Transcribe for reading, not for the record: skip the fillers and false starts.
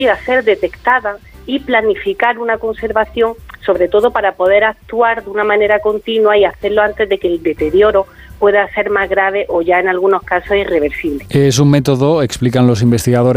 ser detectada y planificar una conservación, sobre todo para poder actuar de una manera continua y hacerlo antes de que el deterioro pueda ser más grave o ya en algunos casos irreversible. Es un método, explican los investigadores,